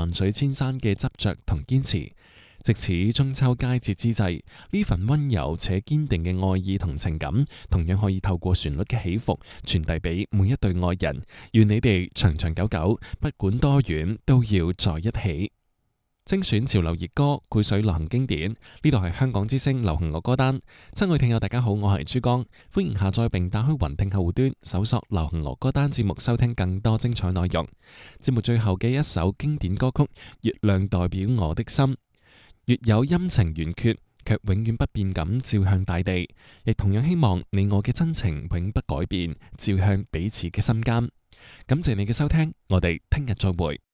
萬水千山嘅執着同堅持。藉此中秋佳節之際，呢份溫柔且堅定嘅愛意同情感，同樣可以透過旋律嘅起伏，傳遞俾每一對愛人。願你哋長長久久，不管多遠，都要在一起。精選潮流熱歌，背水流行經典。呢度係香港之聲流行樂歌單。親愛聽友大家好，我係珠江，歡迎下載並打開雲聽客戶端，搜索流行樂歌單節目，收聽更多精彩內容。節目最後嘅一首經典歌曲《月亮代表我的心》，月有陰晴圓缺，卻永遠不變咁照向大地，亦同樣希望你我嘅真情永不改變，照向彼此嘅心間。感謝你嘅收聽，我哋聽日再會。